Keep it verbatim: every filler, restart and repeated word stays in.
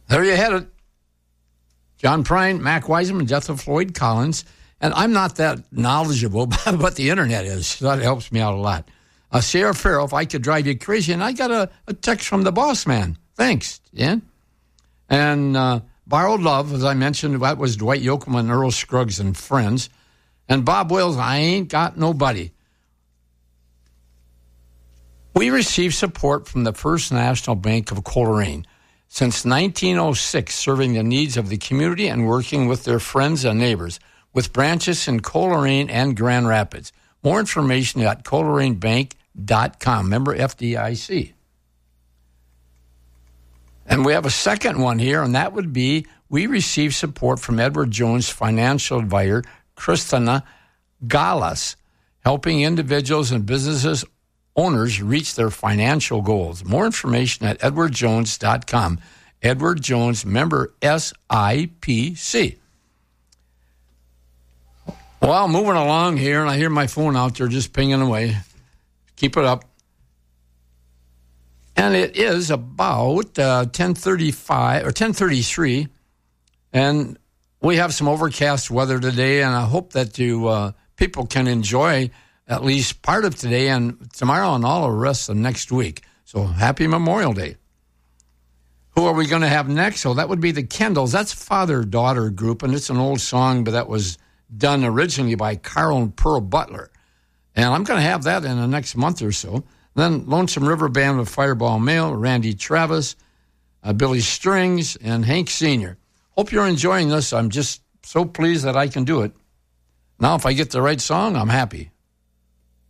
There you had it. John Prine, Mac Wiseman, death of Floyd Collins. And I'm not that knowledgeable, but the internet is. So that helps me out a lot. Uh, Sarah Farrell, if I could drive you crazy. And I got a, a text from the boss man. Thanks, Jan. And uh, Borrowed Love, as I mentioned, that was Dwight Yoakam, Earl Scruggs, and Friends. And Bob Wills, I Ain't Got Nobody. We received support from the First National Bank of Coleraine since nineteen oh six, serving the needs of the community and working with their friends and neighbors, with branches in Coleraine and Grand Rapids. More information at coleraine bank dot com. Member F D I C. And we have a second one here, and that would be we received support from Edward Jones financial advisor, Christina Galas, helping individuals and businesses owners reach their financial goals. More information at edward jones dot com. Edward Jones, member S I P C. Well, moving along here, and I hear my phone out there just pinging away. Keep it up. And it is about uh, ten thirty-five or ten thirty-three, and we have some overcast weather today, and I hope that you uh, people can enjoy at least part of today and tomorrow and all the rest of next week. So happy Memorial Day. Who are we going to have next? So that would be the Kendalls. That's father-daughter group, and it's an old song, but that was done originally by Carl and Pearl Butler. And I'm going to have that in the next month or so. Then Lonesome River Band with Fireball Mail, Randy Travis, uh, Billy Strings, and Hank Senior Hope you're enjoying this. I'm just so pleased that I can do it. Now, if I get the right song, I'm happy.